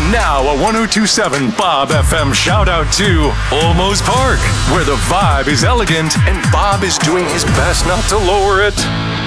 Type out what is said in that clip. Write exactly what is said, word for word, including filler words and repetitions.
Now a one oh two point seven Bob F M shout out to Olmos Park, where the vibe is elegant and Bob is doing his best not to lower it.